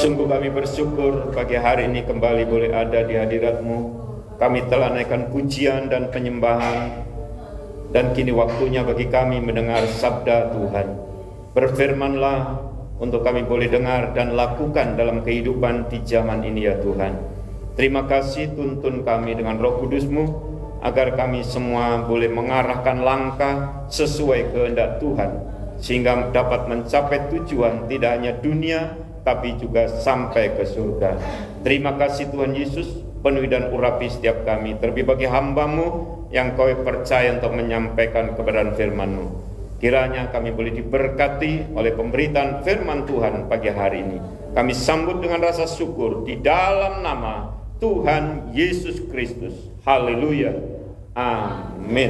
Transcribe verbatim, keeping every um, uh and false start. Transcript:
Sungguh kami bersyukur pagi hari ini kembali boleh ada di hadirat-Mu. Kami telah naikkan pujian dan penyembahan, dan kini waktunya bagi kami mendengar sabda Tuhan. Berfirmanlah untuk kami boleh dengar dan lakukan dalam kehidupan di zaman ini ya Tuhan. Terima kasih, tuntun kami dengan Roh Kudus-Mu, agar kami semua boleh mengarahkan langkah sesuai kehendak Tuhan, sehingga dapat mencapai tujuan tidak hanya dunia, tapi juga sampai ke surga. Terima kasih Tuhan Yesus, penuhi dan urapi setiap kami, terlebih bagi hamba-Mu yang Kau percaya untuk menyampaikan kebenaran firman-Mu. Kiranya kami boleh diberkati oleh pemberitaan firman Tuhan pagi hari ini. Kami sambut dengan rasa syukur di dalam nama Tuhan Yesus Kristus. Haleluya. Amin.